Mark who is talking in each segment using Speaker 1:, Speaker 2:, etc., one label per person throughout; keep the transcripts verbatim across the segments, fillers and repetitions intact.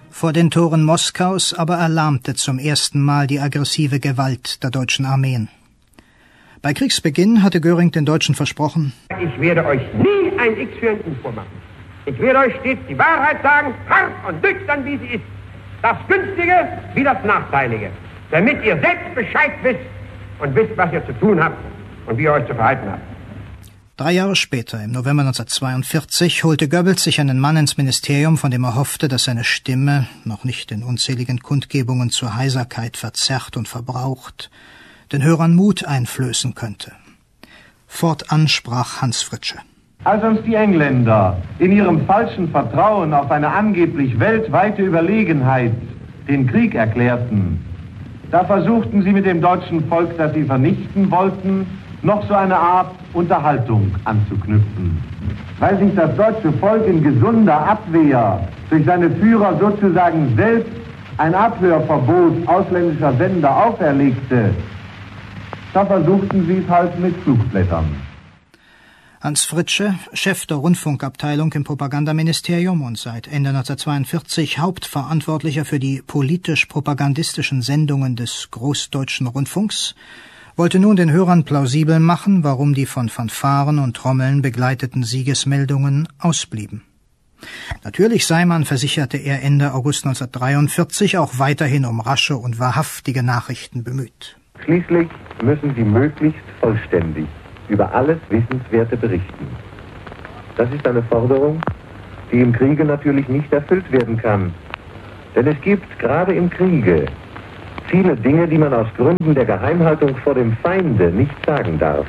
Speaker 1: Vor den Toren Moskaus aber erlahmte zum ersten Mal die aggressive Gewalt der deutschen Armeen. Bei Kriegsbeginn hatte Göring den Deutschen versprochen:
Speaker 2: Ich werde euch nie ein X für ein U vormachen. Ich werde euch stets die Wahrheit sagen, hart und nüchtern, wie sie ist. Das Günstige wie das Nachteilige. Damit ihr selbst Bescheid wisst und wisst, was ihr zu tun habt und wie ihr euch zu verhalten habt.
Speaker 1: Drei Jahre später, im November neunzehnhundertzweiundvierzig, holte Goebbels sich einen Mann ins Ministerium, von dem er hoffte, dass seine Stimme, noch nicht in unzähligen Kundgebungen zur Heiserkeit verzerrt und verbraucht, den Hörern Mut einflößen könnte. Fortan sprach Hans Fritzsche.
Speaker 3: Als uns die Engländer in ihrem falschen Vertrauen auf eine angeblich weltweite Überlegenheit den Krieg erklärten, da versuchten sie mit dem deutschen Volk, das sie vernichten wollten, noch so eine Art Unterhaltung anzuknüpfen. Weil sich das deutsche Volk in gesunder Abwehr durch seine Führer sozusagen selbst ein Abhörverbot ausländischer Sender auferlegte, da versuchten sie es halt mit Flugblättern.
Speaker 1: Hans Fritzsche, Chef der Rundfunkabteilung im Propagandaministerium und seit Ende neunzehnhundertzweiundvierzig Hauptverantwortlicher für die politisch-propagandistischen Sendungen des Großdeutschen Rundfunks, wollte nun den Hörern plausibel machen, warum die von Fanfaren und Trommeln begleiteten Siegesmeldungen ausblieben. Natürlich sei man, versicherte er Ende August neunzehnhundertdreiundvierzig, auch weiterhin um rasche und wahrhaftige Nachrichten bemüht.
Speaker 4: Schließlich müssen sie möglichst vollständig über alles Wissenswerte berichten. Das ist eine Forderung, die im Kriege natürlich nicht erfüllt werden kann. Denn es gibt gerade im Kriege viele Dinge, die man aus Gründen der Geheimhaltung vor dem Feinde nicht sagen darf.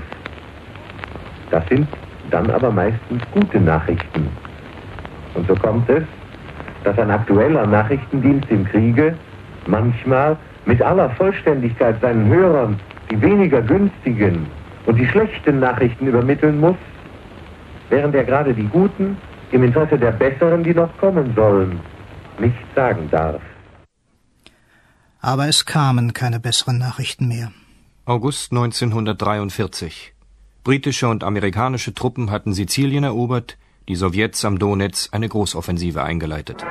Speaker 4: Das sind dann aber meistens gute Nachrichten. Und so kommt es, dass ein aktueller Nachrichtendienst im Kriege manchmal mit aller Vollständigkeit seinen Hörern die weniger günstigen und die schlechten Nachrichten übermitteln muss, während er gerade die guten, im Interesse der besseren, die noch kommen sollen, nicht sagen darf.
Speaker 1: Aber es kamen keine besseren Nachrichten mehr.
Speaker 5: August neunzehnhundertdreiundvierzig. Britische und amerikanische Truppen hatten Sizilien erobert, die Sowjets am Donez eine Großoffensive eingeleitet.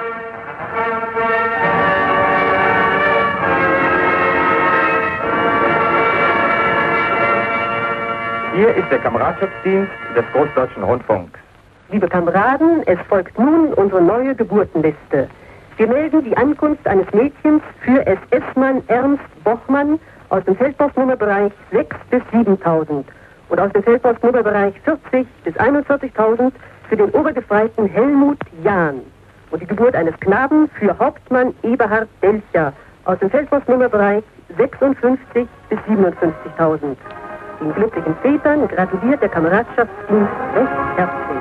Speaker 6: Hier ist der Kameradschaftsdienst des Großdeutschen Rundfunks.
Speaker 7: Liebe Kameraden, es folgt nun unsere neue Geburtenliste. Wir melden die Ankunft eines Mädchens für S S-Mann Ernst Bochmann aus dem Feldpostnummerbereich sechs bis siebentausend und aus dem Feldpostnummerbereich vierzig bis einundvierzigtausend für den Obergefreiten Helmut Jahn und die Geburt eines Knaben für Hauptmann Eberhard Delcher aus dem Feldpostnummerbereich sechsundfünfzig bis siebenundfünfzigtausend. Den glücklichen Vätern gratuliert der Kameradschaftsdienst recht herzlich.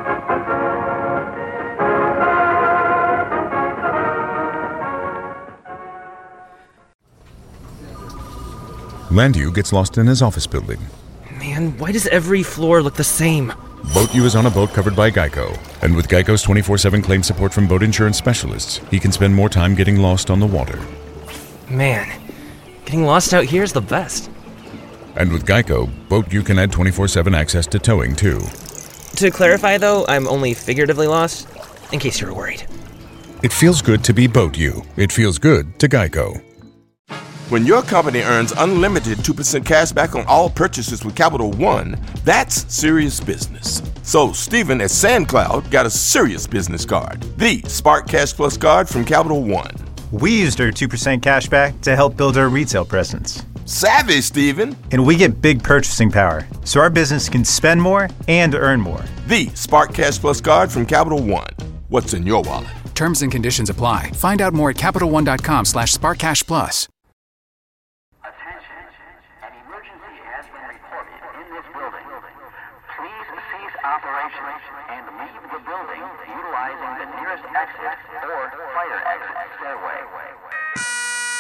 Speaker 8: Landew gets lost in his office building.
Speaker 9: Man, why does every floor look the same?
Speaker 8: Boat U is on a boat covered by Geico. And with Geico's twenty-four seven claim support from boat insurance specialists, he can spend more time getting lost on the water.
Speaker 9: Man, getting lost out here is the best.
Speaker 8: And with Geico, Boat U can add twenty-four seven access to towing, too.
Speaker 9: To clarify, though, I'm only figuratively lost, in case you were worried.
Speaker 8: It feels good to be Boat U. It feels good to Geico.
Speaker 10: When your company earns unlimited two percent cash back on all purchases with Capital One, that's serious business. So Stephen at SandCloud got a serious business card, the Spark Cash Plus card from Capital One.
Speaker 11: We used our two percent cash back to help build our retail presence.
Speaker 10: Savvy, Stephen.
Speaker 11: And we get big purchasing power, so our business can spend more and earn more.
Speaker 10: The Spark Cash Plus card from Capital One. What's in your wallet?
Speaker 12: Terms and conditions apply. Find out more at CapitalOne.com slash SparkCashPlus.
Speaker 13: Attention. An emergency has been reported in this building. Please cease operations and leave the building utilizing the nearest exit or fire exit stairway.